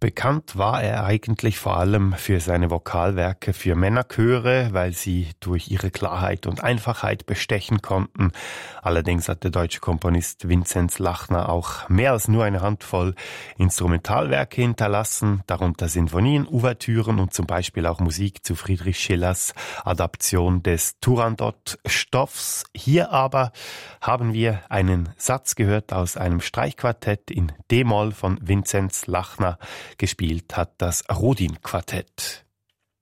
Bekannt war er eigentlich vor allem für seine Vokalwerke für Männerchöre, weil sie durch ihre Klarheit und Einfachheit bestechen konnten. Allerdings hat der deutsche Komponist Vinzenz Lachner auch mehr als nur eine Handvoll Instrumentalwerke hinterlassen, darunter Sinfonien, Ouvertüren und zum Beispiel auch Musik zu Friedrich Schillers Adaption des Turandot-Stoffs. Hier aber haben wir einen Satz gehört aus einem Streichquartett in D-Moll von Vinzenz Lachner. Gespielt hat das Rodin-Quartett.